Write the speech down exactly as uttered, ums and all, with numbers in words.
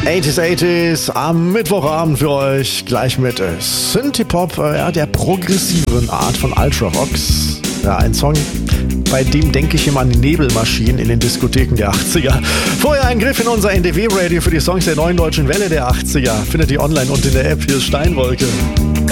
achtziger achtziger am Mittwochabend für euch, gleich mit äh, Synthie-Pop, äh, ja, der progressiven Art von Ultravox. Ja, ein Song, bei dem denke ich immer an die Nebelmaschinen in den Diskotheken der achtziger. Vorher ein Griff in unser N D W-Radio für die Songs der neuen deutschen Welle der achtziger. Findet ihr online und in der App. Hier ist Steinwolke.